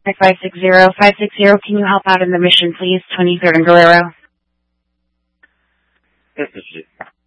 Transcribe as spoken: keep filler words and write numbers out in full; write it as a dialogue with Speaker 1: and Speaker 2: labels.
Speaker 1: five six zero, five six zero, can you help out in the mission, please? twenty-third and Guerrero.
Speaker 2: This is